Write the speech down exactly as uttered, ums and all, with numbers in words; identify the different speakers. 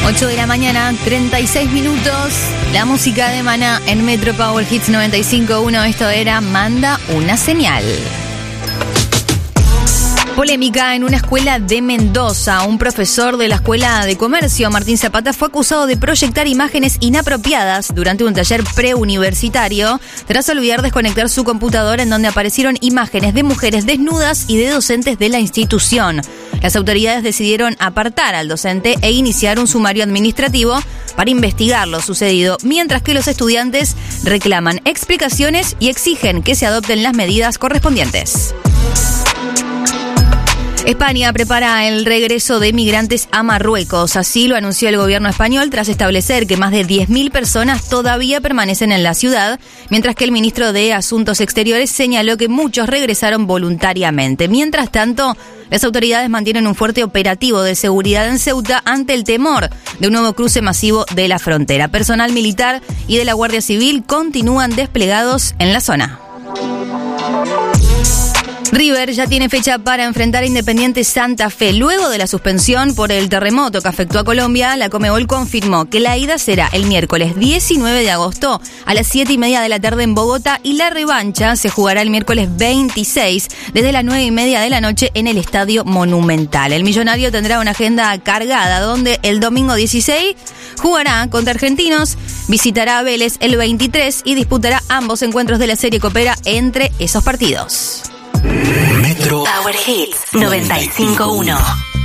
Speaker 1: ocho de la mañana, treinta y seis minutos. La música de Maná en Metro Power Hits noventa y cinco punto uno. Esto era Manda una señal. Polémica en una escuela de Mendoza. Un profesor de la Escuela de Comercio, Martín Zapata, fue acusado de proyectar imágenes inapropiadas durante un taller preuniversitario tras olvidar desconectar su computadora, en donde aparecieron imágenes de mujeres desnudas y de docentes de la institución. Las autoridades decidieron apartar al docente e iniciar un sumario administrativo para investigar lo sucedido, mientras que los estudiantes reclaman explicaciones y exigen que se adopten las medidas correspondientes. España prepara el regreso de migrantes a Marruecos. Así lo anunció el gobierno español tras establecer que más de diez mil personas todavía permanecen en la ciudad, mientras que el ministro de Asuntos Exteriores señaló que muchos regresaron voluntariamente. Mientras tanto, las autoridades mantienen un fuerte operativo de seguridad en Ceuta ante el temor de un nuevo cruce masivo de la frontera. Personal militar y de la Guardia Civil continúan desplegados en la zona. River ya tiene fecha para enfrentar a Independiente Santa Fe. Luego de la suspensión por el terremoto que afectó a Colombia, la Conmebol confirmó que la ida será el miércoles diecinueve de agosto a las siete y media de la tarde en Bogotá, y la revancha se jugará el miércoles veintiséis desde las nueve y media de la noche en el Estadio Monumental. El millonario tendrá una agenda cargada, donde el domingo dieciséis jugará contra Argentinos, visitará a Vélez el veintitrés y disputará ambos encuentros de la serie copera entre esos partidos.
Speaker 2: Metro Power Hits noventa y cinco punto uno.